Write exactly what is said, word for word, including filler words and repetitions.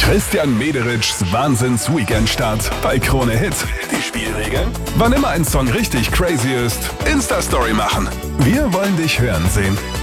Christian Mederitschs Wahnsinns-Weekend-Start bei Krone Hit. Die Spielregeln? Wann immer ein Song richtig crazy ist, Insta-Story machen. Wir wollen dich hören sehen.